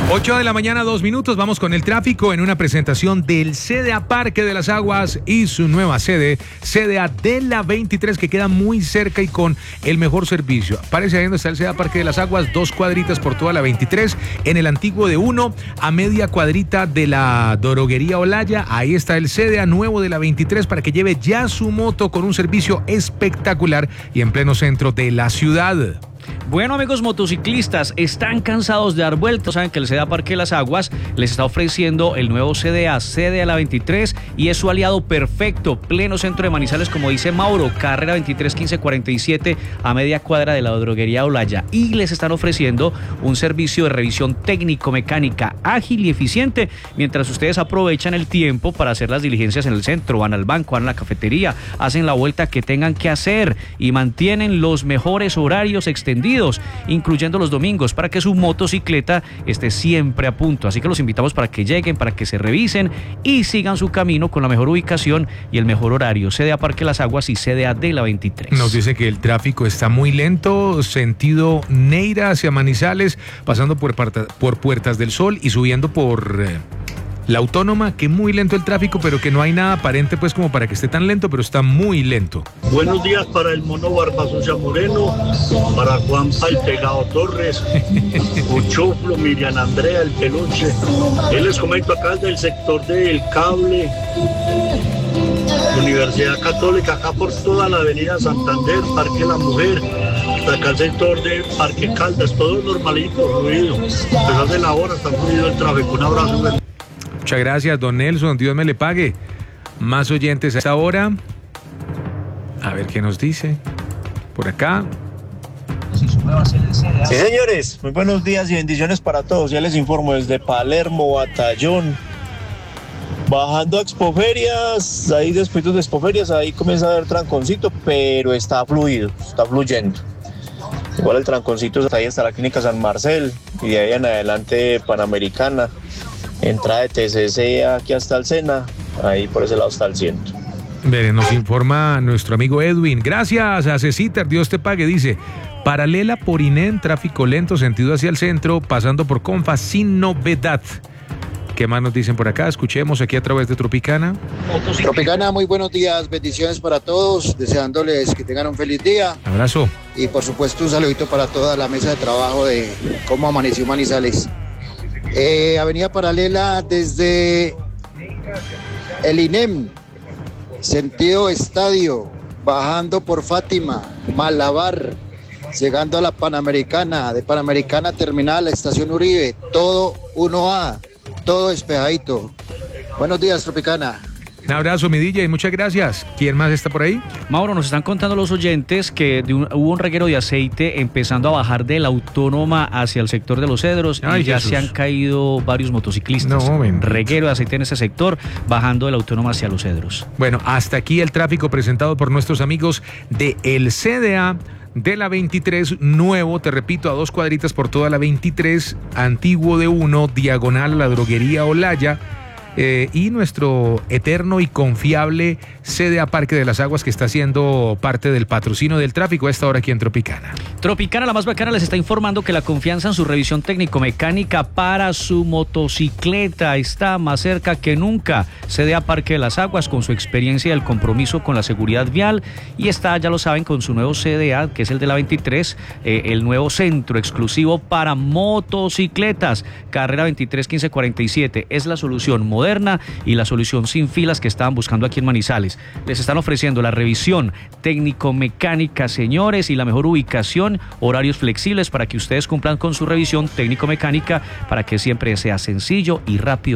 8 de la mañana, 2 minutos. Vamos con el tráfico en una presentación del CDA Parque de las Aguas y su nueva sede, CDA de la 23, que queda muy cerca y con el mejor servicio. Parece ahí donde está el CDA Parque de las Aguas, 2 cuadritas por toda la 23, en el antiguo de 1, a media cuadrita de la droguería Olaya. Ahí está el CDA nuevo de la 23 para que lleve ya su moto con un servicio espectacular y en pleno centro de la ciudad. Bueno, amigos motociclistas, ¿están cansados de dar vueltas? Saben que el CDA Parque de las Aguas les está ofreciendo el nuevo CDA La 23 y es su aliado perfecto, pleno centro de Manizales, como dice Mauro, carrera 23 15 47 a media cuadra de la droguería Olaya, y les están ofreciendo un servicio de revisión técnico-mecánica ágil y eficiente, mientras ustedes aprovechan el tiempo para hacer las diligencias en el centro, van al banco, van a la cafetería, hacen la vuelta que tengan que hacer y mantienen los mejores horarios extendidos, incluyendo los domingos, para que su motocicleta esté siempre a punto. Así que los invitamos para que lleguen, para que se revisen y sigan su camino con la mejor ubicación y el mejor horario. CDA Parque Las Aguas y CDA de la 23. Nos dice que el tráfico está muy lento, sentido Neira hacia Manizales, pasando por Puertas del Sol y subiendo por la Autónoma, que muy lento el tráfico, pero que no hay nada aparente pues como para que esté tan lento, pero está muy lento. Buenos días para el Mono Barbasosa Moreno, para Juanpa el Pegado Torres, Uchuflo, Miriam Andrea el Peluche. Les comento acá del sector del Cable, Universidad Católica, acá por toda la avenida Santander, Parque La Mujer, hasta acá el sector de Parque Caldas, todo normalito, fluido. A pesar de la hora está fluido el tráfico. Un abrazo. Muchas gracias, don Nelson, Dios me le pague. Más oyentes a esta hora. A ver qué nos dice por acá. Sí, señores, muy buenos días y bendiciones para todos. Ya les informo desde Palermo, Batallón, bajando a Expoferias, ahí después de Expoferias, ahí comienza a haber tranconcito, pero está fluido, está fluyendo. Igual el tranconcito está ahí hasta la Clínica San Marcel y de ahí en adelante Panamericana. Entrada de TCC aquí hasta el Sena, ahí por ese lado está el 100. Mire, nos informa nuestro amigo Edwin. Gracias a Cecitar, Dios te pague. Dice, paralela por INEN, tráfico lento, sentido hacia el centro, pasando por Confa, sin novedad. ¿Qué más nos dicen por acá? Escuchemos aquí a través de Tropicana. Tropicana, muy buenos días, bendiciones para todos, deseándoles que tengan un feliz día. Abrazo. Y por supuesto un saludito para toda la mesa de trabajo de Cómo Amaneció Manizales. Avenida paralela desde el INEM, sentido estadio, bajando por Fátima, Malabar, llegando a la Panamericana, de Panamericana terminal, la estación Uribe, todo 1A, todo despejadito. Buenos días, Tropicana. Un abrazo, mi DJ, muchas gracias. ¿Quién más está por ahí? Mauro, nos están contando los oyentes que hubo un reguero de aceite empezando a bajar de la Autónoma hacia el sector de Los Cedros. Ay, y ya Jesús. se han caído varios motociclistas. No, bendito. Reguero de aceite en ese sector, bajando de la Autónoma hacia Los Cedros. Bueno, hasta aquí el tráfico presentado por nuestros amigos de el CDA de la 23, nuevo, te repito, a 2 cuadritas por toda la 23, antiguo de 1, diagonal a la droguería Olaya. Y nuestro eterno y confiable CDA Parque de las Aguas, que está siendo parte del patrocinio del tráfico a esta hora aquí en Tropicana. Tropicana, la más bacana, les está informando que la confianza en su revisión técnico-mecánica para su motocicleta está más cerca que nunca. CDA Parque de las Aguas, con su experiencia y el compromiso con la seguridad vial, y está, ya lo saben, con su nuevo CDA, que es el de la 23, el nuevo centro exclusivo para motocicletas, carrera 23 15 47, es la solución moderna y la solución sin filas que estaban buscando aquí en Manizales. Les están ofreciendo la revisión técnico-mecánica, señores, y la mejor ubicación, horarios flexibles para que ustedes cumplan con su revisión técnico-mecánica, para que siempre sea sencillo y rápido